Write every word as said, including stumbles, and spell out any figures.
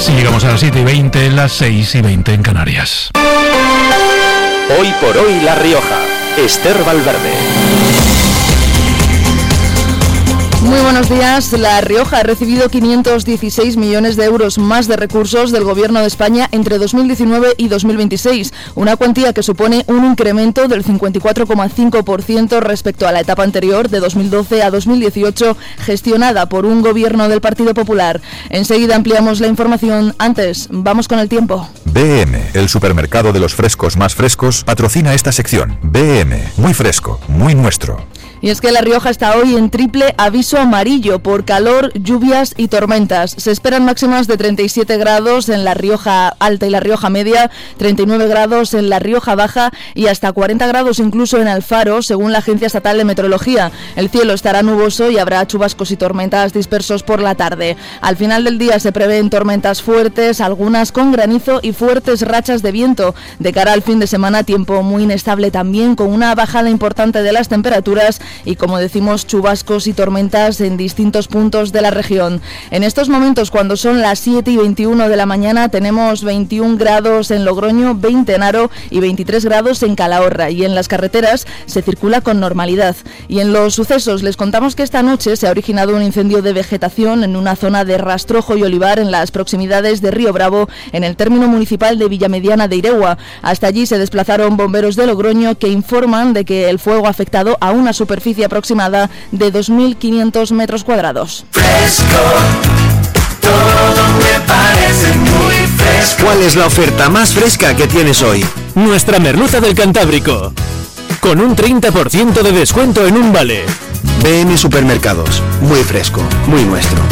Así llegamos a las siete y veinte, las seis y veinte en Canarias. Hoy por hoy La Rioja. Esther Valverde. Muy buenos días. La Rioja ha recibido quinientos dieciséis millones de euros más de recursos del Gobierno de España entre dos mil diecinueve y dos mil veintiséis, una cuantía que supone un incremento del cincuenta y cuatro coma cinco por ciento respecto a la etapa anterior de dos mil doce a dos mil dieciocho, gestionada por un Gobierno del Partido Popular. Enseguida ampliamos la información. Antes, vamos con el tiempo. B M, el supermercado de los frescos más frescos, patrocina esta sección. B M, muy fresco, muy nuestro. Y es que La Rioja está hoy en triple aviso amarillo por calor, lluvias y tormentas. Se esperan máximas de treinta y siete grados en La Rioja Alta y La Rioja Media, treinta y nueve grados en La Rioja Baja y hasta cuarenta grados incluso en Alfaro, según la Agencia Estatal de Meteorología. El cielo estará nuboso y habrá chubascos y tormentas dispersos por la tarde. Al final del día se prevén tormentas fuertes, algunas con granizo y fuertes rachas de viento. De cara al fin de semana, tiempo muy inestable también, con una bajada importante de las temperaturas y, como decimos, chubascos y tormentas en distintos puntos de la región. En estos momentos, cuando son las siete y veintiuno de la mañana, tenemos veintiún grados en Logroño, veinte en Haro y veintitrés grados en Calahorra, y en las carreteras se circula con normalidad. Y en los sucesos les contamos que esta noche se ha originado un incendio de vegetación en una zona de rastrojo y olivar en las proximidades de Río Bravo, en el término municipal de Villamediana de Iregua. Hasta allí se desplazaron bomberos de Logroño, que informan de que el fuego ha afectado a una superficie aproximada de dos mil quinientos metros cuadrados. Fresco, todo me parece muy fresco. ¿Cuál es la oferta más fresca que tienes hoy? Nuestra merluza del Cantábrico, con un treinta por ciento de descuento en un vale. B M Supermercados, muy fresco, muy nuestro.